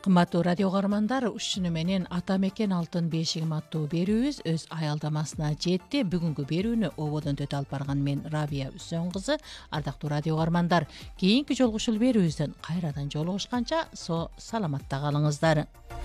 Кымбаттуу радио каармандар, ушуну менен ата мекен алтын бешигим аттуу берүүбүз өз аялдамасына жетти. Бүгүнкү берүүнү ободон төтө алып барган мен Рабия Үсөн кызы. Ардактуу радио каармандар, кийинки жолугушуу берүүбүздөн кайрадан жолугушканча саламатта калыңыздар.